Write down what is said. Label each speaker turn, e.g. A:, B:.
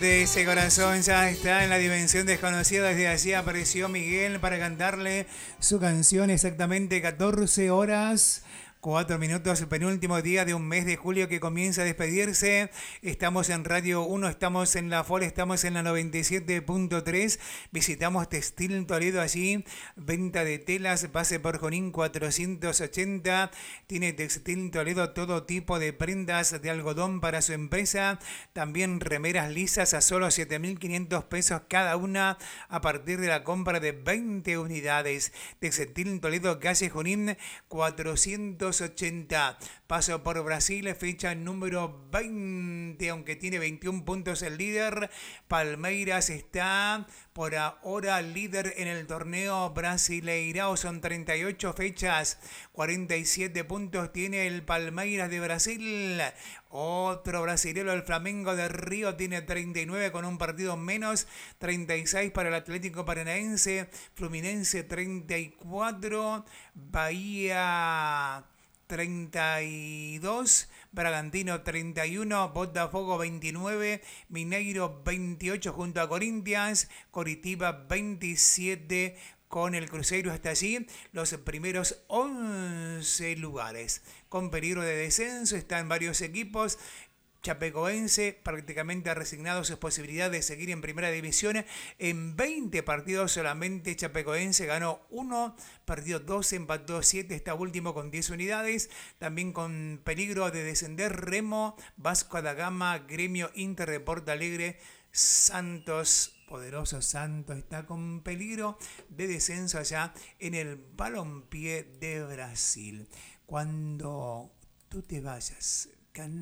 A: de ese corazón ya está en la dimensión desconocida. Desde allí apareció Miguel para cantarle su canción. Exactamente 14 horas 4 minutos, el penúltimo día de un mes de julio que comienza a despedirse. Estamos en Radio 1, estamos en la FOL, estamos en la 97.3. Visitamos Textil Toledo allí. Venta de telas, pase por Junín 480. Tiene Textil Toledo todo tipo de prendas de algodón para su empresa. También remeras lisas a solo 7.500 pesos cada una a partir de la compra de 20 unidades. Textil Toledo, calle Junín 480. Paso por Brasil, fecha número 20, aunque tiene 21 puntos el líder. Palmeiras está por ahora líder en el torneo Brasileirao. Son 38 fechas, 47 puntos tiene el Palmeiras de Brasil. Otro brasilero, el Flamengo de Río, tiene 39 con un partido menos. 36 para el Atlético Paranaense. Fluminense 34. Bahía 32, Bragantino 31, Botafogo 29, Mineiro 28 junto a Corinthians, Coritiba 27 con el Cruzeiro hasta allí, los primeros 11 lugares. Con peligro de descenso están varios equipos. Chapecoense prácticamente ha resignado sus posibilidades de seguir en primera división. En 20 partidos solamente Chapecoense ganó 1, perdió 2, empató 7, está último con 10 unidades. También con peligro de descender Remo, Vasco da Gama, Gremio, Inter de Porto Alegre, Santos, poderoso Santos, está con peligro de descenso allá en el Balompié de Brasil. Cuando tú te vayas,